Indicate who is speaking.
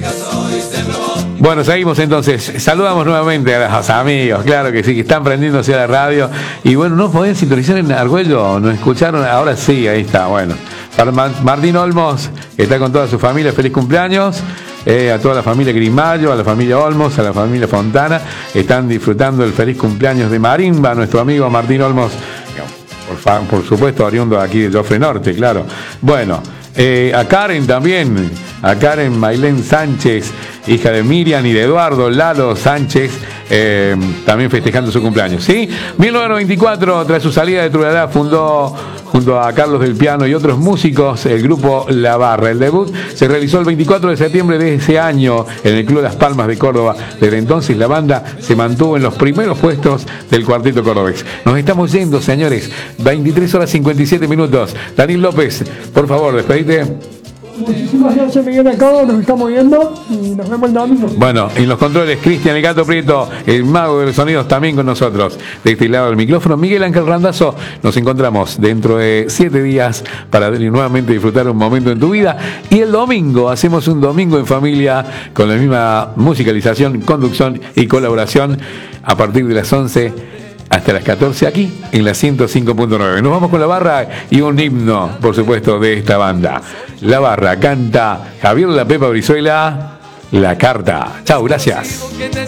Speaker 1: Bueno, seguimos entonces. Saludamos nuevamente a los amigos, claro que sí, que están prendiéndose a la radio. Y bueno, ¿no podían sintonizar en Argüello? ¿Nos escucharon? Ahora sí, ahí está, bueno. Para Martín Olmos, que está con toda su familia, feliz cumpleaños. A toda la familia Grimallo, a la familia Olmos, a la familia Fontana. Están disfrutando el feliz cumpleaños de Marimba, nuestro amigo Martín Olmos, por supuesto, oriundo de aquí de Jofre Norte, claro. Bueno, a Karen también, a Karen Mailén Sánchez, hija de Miriam y de Eduardo Lalo Sánchez, también festejando su cumpleaños, ¿sí? 1994, tras su salida de Truladá, fundó junto a Carlos del Piano y otros músicos el grupo La Barra. El debut se realizó el 24 de septiembre de ese año en el Club Las Palmas de Córdoba. Desde entonces la banda se mantuvo en los primeros puestos del cuarteto cordobés. Nos estamos yendo, señores, 23 horas 57 minutos. Daniel López, por favor, despedite.
Speaker 2: Muchísimas gracias, Miguel Acabo, nos estamos viendo y nos vemos el domingo.
Speaker 1: Bueno, en los controles, Cristian el Gato Prieto, el mago de los sonidos, también con nosotros. De este lado del micrófono, Miguel Ángel Randazzo. Nos encontramos dentro de 7 días para nuevamente disfrutar un momento en tu vida. Y el domingo, hacemos un domingo en familia con la misma musicalización, conducción y colaboración a partir de las 11 hasta las 14 aquí en la 105.9. Nos vamos con La Barra y un himno, por supuesto, de esta banda. La Barra canta Javier La Pepa Brizuela, La Carta. Chau, gracias.